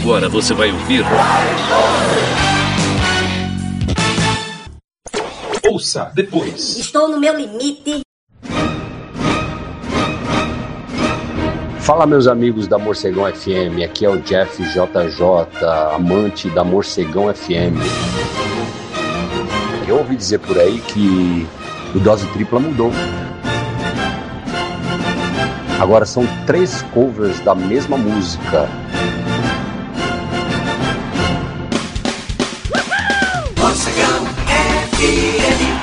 Agora você vai ouvir... Ouça depois. Estou no meu limite. Fala, meus amigos da Morcegão FM, aqui é o Jeff JJ, amante da Morcegão FM. Eu ouvi dizer por aí que o Dose Tripla mudou. Agora são 3 covers da mesma música. Morcegão FM.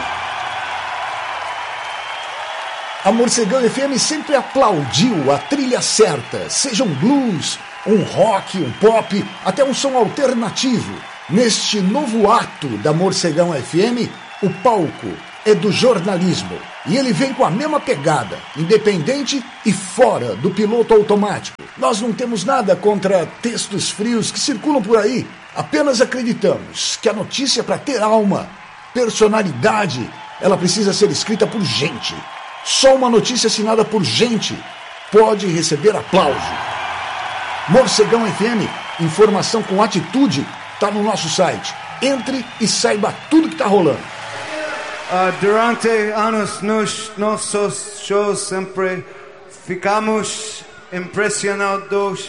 A Morcegão FM sempre aplaudiu a trilha certa, seja um blues, um rock, um pop, até um som alternativo. Neste novo ato da Morcegão FM, o palco é do jornalismo e ele vem com a mesma pegada, independente e fora do piloto automático. Nós não temos nada contra textos frios que circulam por aí, apenas acreditamos que a notícia, para ter alma, personalidade, ela precisa ser escrita por gente. Só uma notícia assinada por gente pode receber aplauso. Morcegão FM, informação com atitude, está no nosso site. Entre e saiba tudo que está rolando. Durante anos nossos shows sempre ficamos impressionados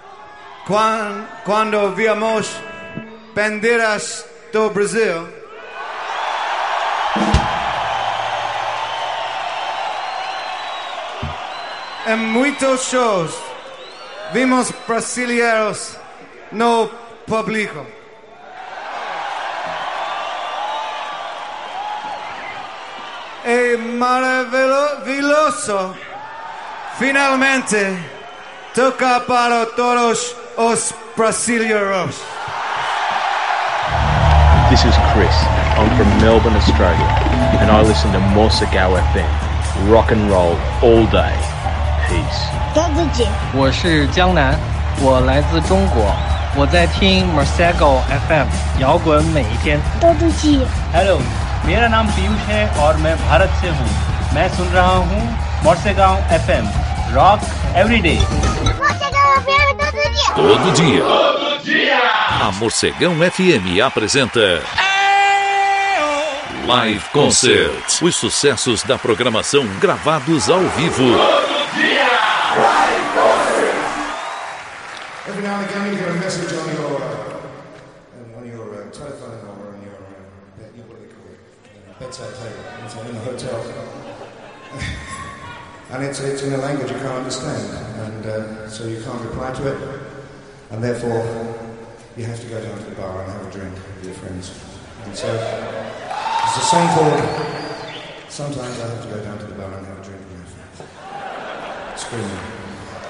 quando víamos bandeiras do Brasil. Em muitos shows vimos brasileiros no público. É maravilhoso finalmente tocar para todos os brasileiros. This is Chris. I'm from Melbourne, Australia, and I listen to Morcegão FM. Rock and roll all day. Peace. 我是江南，我来自中国，我在听 Morcegão FM 摇滚每一天。 हेलो, मेरा नाम पीयूष है और मैं भारत से हूँ। मैं सुन रहा हूँ Morcegão FM Rock Every Day. Todo dia. A Morcegão FM apresenta Live Concert. Os sucessos da programação gravados ao vivo. Every now and again you get a message on your telephone or on your what do they call it? Bedside table. It's in a hotel. And it's in a language you can't understand, and so you can't reply to it, and therefore you have to go down to the bar and have a drink with your friends. And so it's the same thought. Sometimes I have to go down to the bar and have a drink with my friends. Screaming.